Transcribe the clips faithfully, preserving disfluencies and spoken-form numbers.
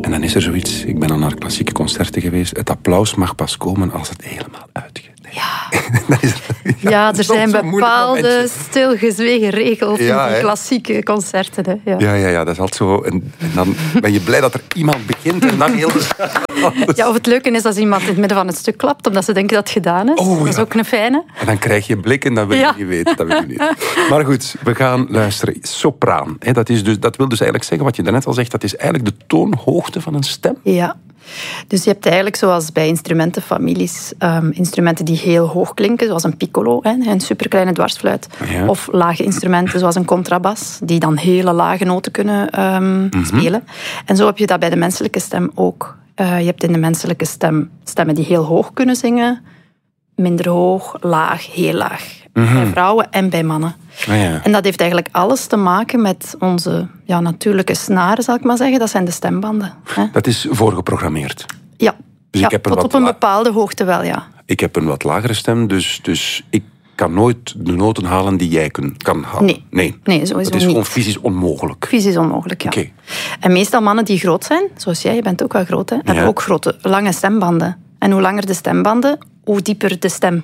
En dan is er zoiets, ik ben al naar klassieke concerten geweest, het applaus mag pas komen als het helemaal uitgeeft. Ja. dat is, ja, ja, dat er zijn bepaalde stilgezwegen regels ja, in die klassieke concerten. Hè. Ja. Ja, ja, ja, dat is altijd zo. En, en dan ben je blij dat er iemand begint en dan heel de... Ja, of het leuke is als iemand in het midden van het stuk klapt, omdat ze denken dat het gedaan is. Oh, dat is ja. ook een fijne. En dan krijg je een blik en dat wil je Ja. niet weten. Dat wil je niet. Maar goed, we gaan luisteren. Sopraan. Hè, dat, is dus, dat wil dus eigenlijk zeggen, wat je daarnet al zegt, dat is eigenlijk de toonhoogte van een stem. Ja. Dus je hebt eigenlijk, zoals bij instrumentenfamilies, um, instrumenten die heel hoog klinken, zoals een piccolo, hè, een superkleine dwarsfluit. Ja. Of lage instrumenten, zoals een contrabas, die dan hele lage noten kunnen um, Mm-hmm. spelen. En zo heb je dat bij de menselijke stem ook. Uh, je hebt in de menselijke stem stemmen die heel hoog kunnen zingen, minder hoog, laag, heel laag. Mm-hmm. Bij vrouwen en bij mannen. Ah, ja. En dat heeft eigenlijk alles te maken met onze ja, natuurlijke snaren, zal ik maar zeggen. Dat zijn de stembanden. Hè? Dat is voorgeprogrammeerd. Ja, Dus ja ik heb een tot wat op een la- bepaalde hoogte wel, ja. Ik heb een wat lagere stem, dus, dus ik kan nooit de noten halen die jij kun, kan halen. Nee. nee. Nee, sowieso Dat is gewoon niet. fysisch onmogelijk. Fysisch onmogelijk, ja. Oké. En meestal mannen die groot zijn, zoals jij, je bent ook wel groot, hè, hebben Ja. ook grote, lange stembanden. En hoe langer de stembanden, hoe dieper de stem.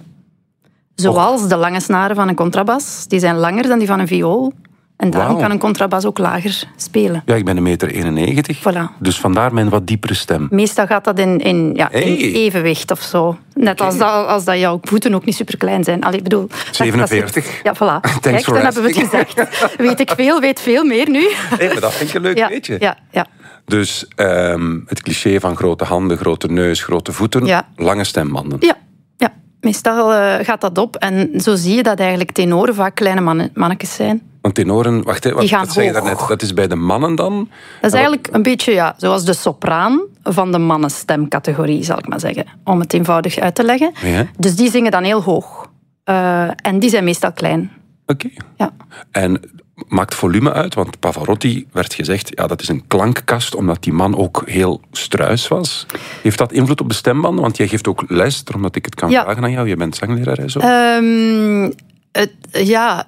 Zoals de lange snaren van een contrabas, die zijn langer dan die van een viool. En daarom Wauw. kan een contrabas ook lager spelen. Ja, ik ben een meter eenennegentig. Voilà. Dus vandaar mijn wat diepere stem. Meestal gaat dat in, in, ja, in Hey. evenwicht of zo. Net als, dat, als dat jouw voeten ook niet super klein zijn. Allee, ik bedoel, dat- zevenenveertig. dat is- ja, voilà. Thanks Kijk, for dan hebben we het gezegd. Weet ik veel, weet veel meer nu. Hey, maar dat vind ik een leuk Ja, weetje. ja, ja. Dus ehm, het cliché van grote handen, grote neus, grote voeten, Ja. lange stembanden. Ja, ja. Meestal uh, gaat dat op. En zo zie je dat eigenlijk tenoren vaak kleine mannen, mannetjes zijn. Want tenoren, wacht, hè, wat, Die gaan wat zei je hoog. daarnet? Dat is bij de mannen dan? Dat is eigenlijk een beetje ja, zoals de sopraan van de mannenstemcategorie, zal ik maar zeggen. Om het eenvoudig uit te leggen. Ja. Dus die zingen dan heel hoog. Uh, en die zijn meestal klein. Oké. Ja. En maakt volume uit? Want Pavarotti werd gezegd, ja, dat is een klankkast, omdat die man ook heel struis was. Heeft dat invloed op de stembanden? Want jij geeft ook les, omdat ik het kan Ja. vragen aan jou. Je bent zangleraar en zo. Um, het, ja...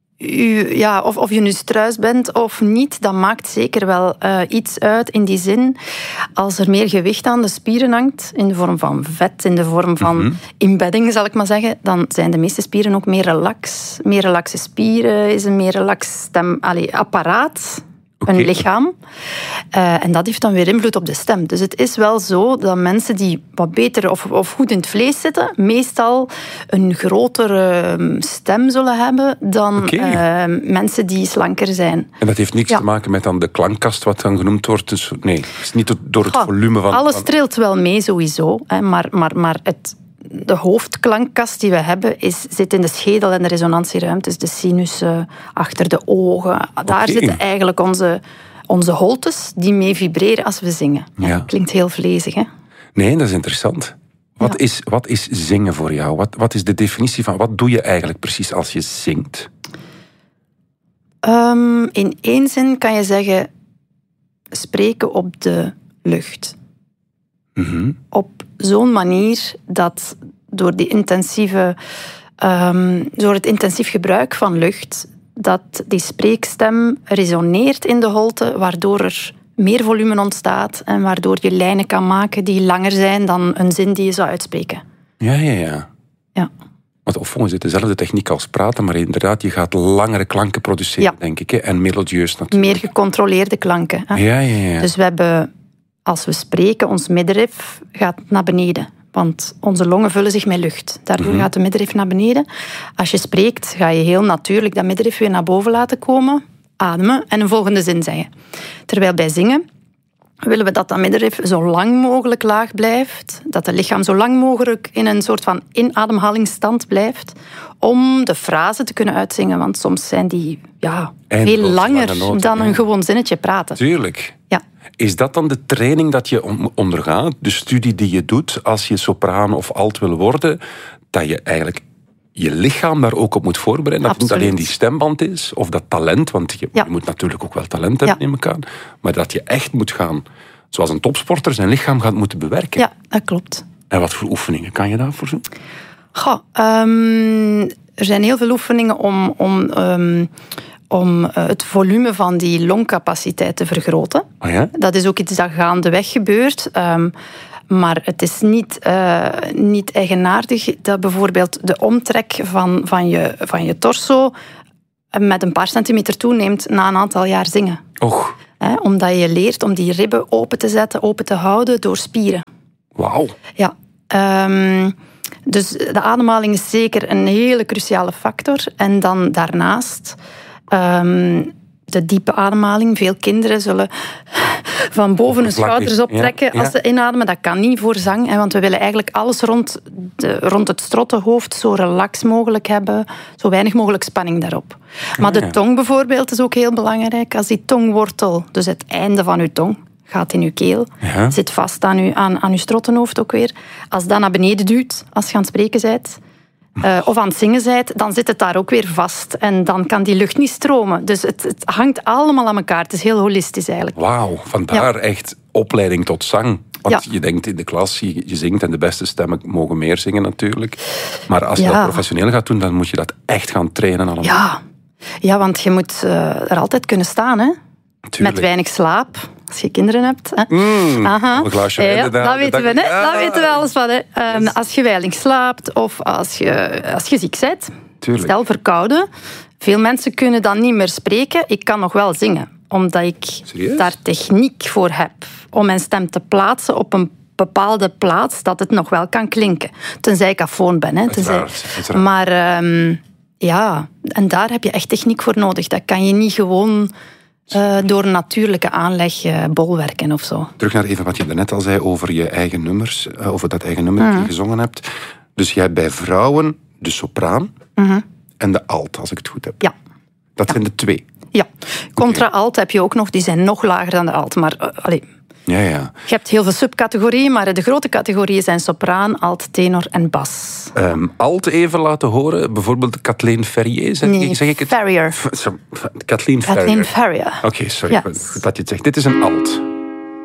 U, ja, of, of je nu struis bent of niet, dat maakt zeker wel uh, iets uit in die zin. Als er meer gewicht aan de spieren hangt, in de vorm van vet, in de vorm van Mm-hmm. inbedding, zal ik maar zeggen, dan zijn de meeste spieren ook meer relax. Meer relaxe spieren is een meer relax stem, allez, apparaat. Oké. Een lichaam. Uh, en dat heeft dan weer invloed op de stem. Dus het is wel zo dat mensen die wat beter of, of goed in het vlees zitten, meestal een grotere stem zullen hebben dan Oké. uh, mensen die slanker zijn. En dat heeft niks Ja. te maken met dan de klankkast, wat dan genoemd wordt. Dus nee, het is niet door het Goh, volume van... Alles van- trilt wel mee sowieso, hè, maar, maar, maar het, de hoofdklankkast die we hebben is, zit in de schedel en de resonantieruimtes, de sinussen, achter de ogen. Daar Oké. zitten eigenlijk onze, onze holtes die mee vibreren als we zingen. Ja, Ja. Klinkt heel vlezig, hè? Nee, dat is interessant. Wat, Ja. is, wat is zingen voor jou? Wat, wat is de definitie van... Wat doe je eigenlijk precies als je zingt? Um, in één zin kan je zeggen, spreken op de lucht. Mhm. Op zo'n manier dat door, die intensieve, um, door het intensief gebruik van lucht, dat die spreekstem resoneert in de holte, waardoor er meer volume ontstaat en waardoor je lijnen kan maken die langer zijn dan een zin die je zou uitspreken. Ja, ja, ja. Ja. Want of volgens het dezelfde techniek als praten, maar inderdaad, je gaat langere klanken produceren, Ja. denk ik. Hè? En melodieus natuurlijk. Meer gecontroleerde klanken. Hè? Ja, ja, ja. Dus we hebben, als we spreken, ons middenrif gaat naar beneden. Want onze longen vullen zich met lucht. Daardoor Mm-hmm. gaat de middenrif naar beneden. Als je spreekt, ga je heel natuurlijk dat middenrif weer naar boven laten komen. Ademen en een volgende zin zeggen. Terwijl bij zingen willen we dat dat middenrif zo lang mogelijk laag blijft. Dat het lichaam zo lang mogelijk in een soort van inademhalingsstand blijft. Om de frase te kunnen uitzingen. Want soms zijn die ja, Eindeloos veel langer lange noten, dan ja. een gewoon zinnetje praten. Tuurlijk. Ja. Is dat dan de training dat je on- ondergaat, de studie die je doet als je sopraan of alt wil worden, dat je eigenlijk je lichaam daar ook op moet voorbereiden? Dat het niet Absoluut. alleen die stemband is, of dat talent, want je, Ja. je moet natuurlijk ook wel talent hebben, Ja. neem ik aan, maar dat je echt moet gaan, zoals een topsporter, zijn lichaam gaat moeten bewerken. Ja, dat klopt. En wat voor oefeningen kan je daarvoor doen? Goh, um, er zijn heel veel oefeningen om, om um, om uh, het volume van die longcapaciteit te vergroten. Oh ja? Dat is ook iets dat gaandeweg gebeurt. Um, maar het is niet, uh, niet eigenaardig dat bijvoorbeeld de omtrek van, van, je, van je torso met een paar centimeter toeneemt na een aantal jaar zingen. Och. He, omdat je leert om die ribben open te zetten, open te houden door spieren. Wauw. Ja. Um, dus de ademhaling is zeker een hele cruciale factor. En dan daarnaast um, de diepe ademhaling. Veel kinderen zullen van boven hun schouders optrekken ja, ja. als ze inademen. Dat kan niet voor zang, hè, want we willen eigenlijk alles rond, de, rond het strottenhoofd zo relax mogelijk hebben. Zo weinig mogelijk spanning daarop. Maar de tong bijvoorbeeld is ook heel belangrijk. Als die tongwortel, dus het einde van uw tong, gaat in uw keel, ja. zit vast aan uw, aan, aan uw strottenhoofd ook weer. Als dat naar beneden duwt, als je aan het spreken bent, uh, of aan het zingen bent, dan zit het daar ook weer vast. En dan kan die lucht niet stromen. Dus het, het hangt allemaal aan elkaar. Het is heel holistisch eigenlijk. Wauw, vandaar ja. echt opleiding tot zang. Want ja. je denkt in de klas, je, je zingt en de beste stemmen mogen meer zingen natuurlijk. Maar als je ja. dat professioneel gaat doen, dan moet je dat echt gaan trainen allemaal. Ja, ja want je moet uh, er altijd kunnen staan, hè. Tuurlijk. Met weinig slaap, als je kinderen hebt. Hè. Mm, Aha. Een glaasje wijn. Ja, dat weten we, hè. Dat weten we alles van. Hè. Um, yes. Als je weinig slaapt of als je, als je ziek bent, Tuurlijk. stel verkouden. Veel mensen kunnen dan niet meer spreken. Ik kan nog wel zingen, omdat ik Serieus? daar techniek voor heb. Om mijn stem te plaatsen op een bepaalde plaats, dat het nog wel kan klinken. Tenzij ik afoon ben. Hè. Tenzij... Uiteraard, uiteraard. Maar um, ja, en daar heb je echt techniek voor nodig. Dat kan je niet gewoon... Uh, door een natuurlijke aanleg uh, bolwerken of zo. Terug naar even wat je daarnet al zei over je eigen nummers, uh, over dat eigen nummer mm. dat je gezongen hebt. Dus jij hebt bij vrouwen de sopraan mm-hmm. en de alt, als ik het goed heb. Ja. Dat ja. zijn de twee. Ja. Contra-alt heb je ook nog, die zijn nog lager dan de alt. Maar uh, allee. Ja, ja. Je hebt heel veel subcategorieën, maar de grote categorieën zijn sopraan, alt, tenor en bas. Um, alt even laten horen, bijvoorbeeld Kathleen Ferrier. Zeg, nee, zeg ik het? Ferrier. F- Kathleen Ferrier. Kathleen Ferrier. Oké, okay, sorry, yes. dat je het zegt. Dit is een alt.